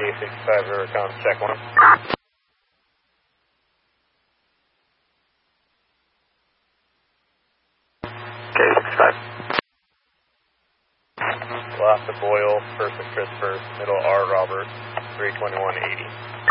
K65 Rivercom, check 1. K65. Last of Boyle, first of Christopher, middle R Robert, 32180.